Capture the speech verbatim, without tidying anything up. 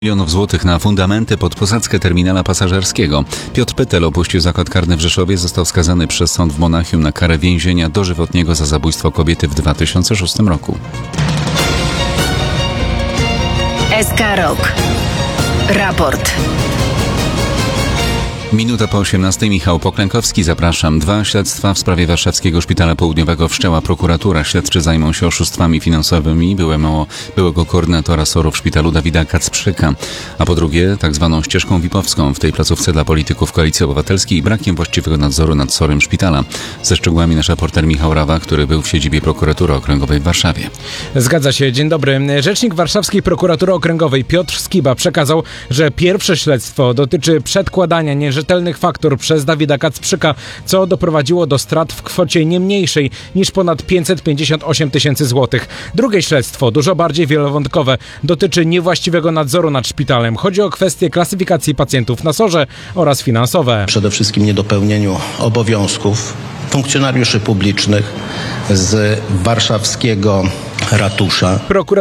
Milionów złotych na fundamenty pod posadzkę terminala pasażerskiego. Piotr Pytel opuścił zakład karny w Rzeszowie, został skazany przez sąd w Monachium na karę więzienia dożywotniego za zabójstwo kobiety w dwa tysiące szóstym roku. S K Rok. Raport. Minuta po osiemnastej. Michał Poklękowski, zapraszam. Dwa śledztwa w sprawie warszawskiego Szpitala Południowego wszczęła prokuratura. Śledczy zajmą się oszustwami finansowymi byłego, byłego koordynatora S O R-u w szpitalu Dawida Kacprzyka. A po drugie, tak zwaną ścieżką vipowską w tej placówce dla polityków Koalicji Obywatelskiej i brakiem właściwego nadzoru nad S O R-em szpitala. Ze szczegółami nasz reporter Michał Rawa, który był w siedzibie prokuratury okręgowej w Warszawie. Zgadza się. Dzień dobry. Rzecznik Warszawskiej Prokuratury Okręgowej Piotr Skiba przekazał, że pierwsze śledztwo dotyczy przedkładania nierzetelnych faktur przez Dawida Kacprzyka, co doprowadziło do strat w kwocie nie mniejszej niż ponad pięćset pięćdziesiąt osiem tysięcy złotych. Drugie śledztwo, dużo bardziej wielowątkowe, dotyczy niewłaściwego nadzoru nad szpitalem. Chodzi o kwestie klasyfikacji pacjentów na S O R-ze oraz finansowe. Przede wszystkim niedopełnieniu obowiązków funkcjonariuszy publicznych z warszawskiego ratusza. Prokurator